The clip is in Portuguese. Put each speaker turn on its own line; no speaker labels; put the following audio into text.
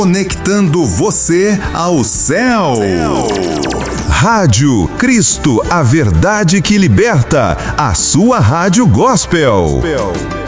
Conectando você ao céu. Rádio Cristo, a verdade que liberta. A sua rádio gospel.